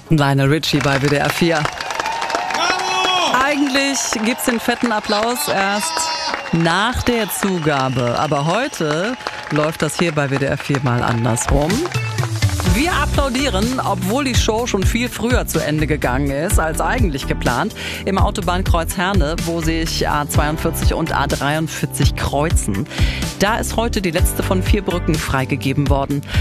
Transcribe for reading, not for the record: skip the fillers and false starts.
Lionel Richie bei WDR 4. Bravo! Eigentlich gibt's den fetten Applaus erst nach der Zugabe. Aber heute läuft das hier bei WDR 4 mal andersrum. Wir applaudieren, obwohl die Show schon viel früher zu Ende gegangen ist als eigentlich geplant. Im Autobahnkreuz Herne, wo sich A42 und A43 kreuzen. Da ist heute die letzte von 4 Brücken freigegeben worden.